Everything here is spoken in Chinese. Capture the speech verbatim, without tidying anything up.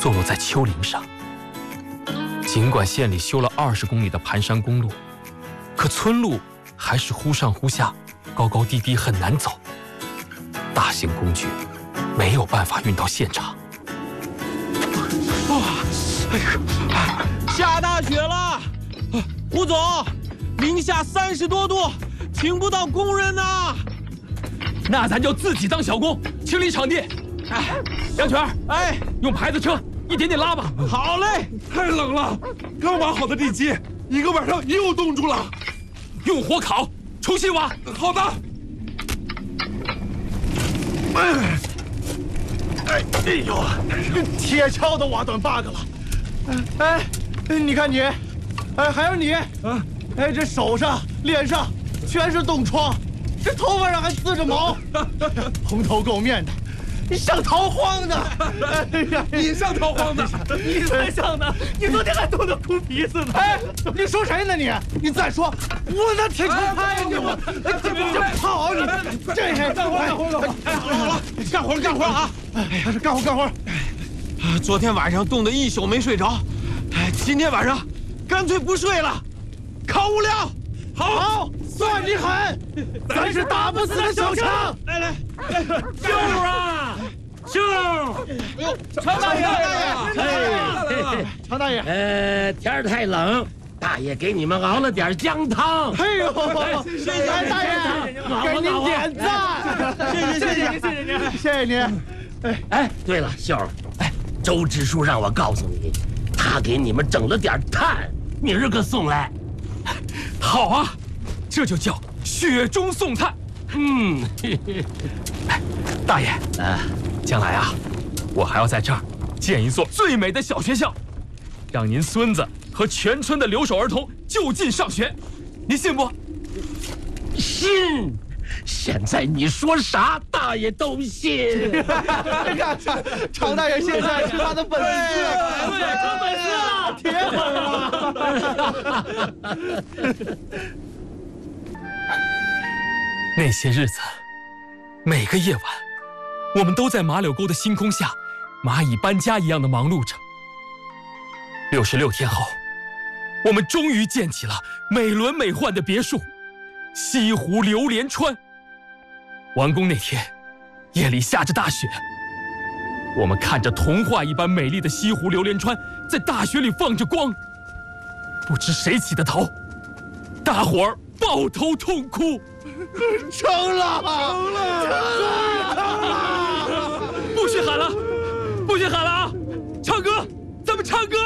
坐落在丘陵上。尽管县里修了二十公里的盘山公路，可村路还是忽上忽下，高高低低，很难走。大型工具没有办法运到现场。 哇，哎呀，下大雪了！胡总，零下三十多度，请不到工人呐。 那咱就自己当小工，清理场地。哎，杨全， 哎， 用牌子车一点点拉吧。 好嘞。 太冷了，刚挖好的地基，一个晚上又冻住了。 用火烤，重新挖。 好的。哎，哎，哎呦， 铁锹都挖断八个了。哎，你看你，哎，还有你，啊，哎，这手上、脸上全是冻疮，这头发上还刺着毛，蓬头垢面的，像逃荒的。哎呀， 你像逃荒的， 你才像呢！你昨天还冻得哭鼻子呢。哎，你说谁呢你？你再说，我拿铁锹拍你我！这跑你，这干活干活干活！ 好了好了，干活干活啊！ 哎呀，干活干活！ 啊，昨天晚上冻得一宿没睡着，哎，今天晚上干脆不睡了，烤物料。 好，算你狠，咱是打不死的小强。 来来， 秀啊，秀！ 哎呦，常大爷， 哎， 常大爷， 呃，天儿太冷，大爷给你们熬了点姜汤。 哎呦，谢谢大爷，给您点赞， 谢谢谢谢谢谢您，谢谢您。 哎哎，对了，秀儿，哎，周支书让我告诉你，他给你们整了点炭，明儿个送来。 好啊，这就叫雪中送炭。 嗯，嘿嘿。 哎，大爷， 啊， 将来啊，我还要在这儿建一所最美的小学校，让您孙子和全村的留守儿童就近上学，您信不？ 信。现在你说啥，大爷都信。 你看，常大爷现在是他的粉丝， 对，成粉丝了， 铁粉了。 那些日子，每个夜晚，我们都在马柳沟的星空下，蚂蚁搬家一样的忙碌着。六十六天后，我们终于建起了美轮美奂的别墅——西湖榴莲川。完工那天，夜里下着大雪，我们看着童话一般美丽的西湖榴莲川在大雪里放着光，不知谁起的头，大伙儿抱头痛哭。 成了，成了，成了！ 不许喊了，不许喊了啊！唱歌，咱们唱歌。